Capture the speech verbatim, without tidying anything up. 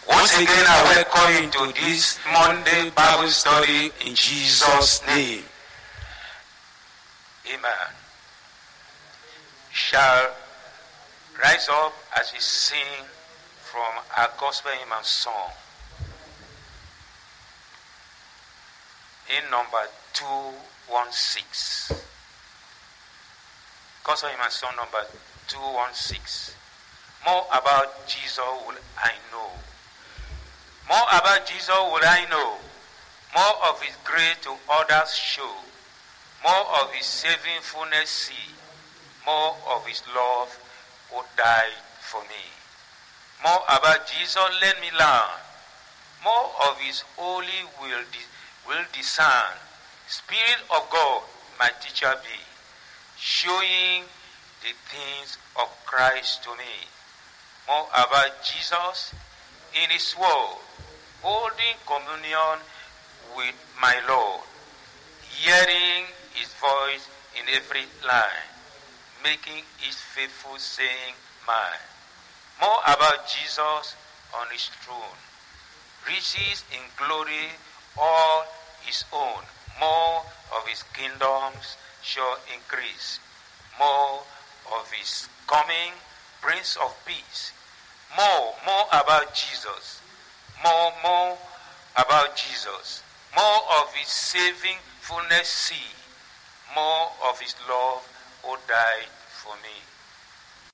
Once again, I welcome you to this Monday Bible study in Jesus' name. Amen. Shall rise up as we sing from our gospel hymn and song. In number two one six. Gospel hymn and song number two one six. More about Jesus will I know. More about Jesus will I know. More of his grace to others show. More of his saving fullness see. More of his love who died for me. More about Jesus let me learn. More of his holy will, will discern. Spirit of God my teacher be. Showing the things of Christ to me. More about Jesus in his word. Holding communion with my Lord. Hearing his voice in every line. Making his faithful saying mine. More about Jesus on his throne. Riches in glory all his own. More of his kingdoms shall increase. More of his coming, Prince of Peace. More, more about Jesus. More, more about Jesus. More of his saving fullness see. More of his love who died for me.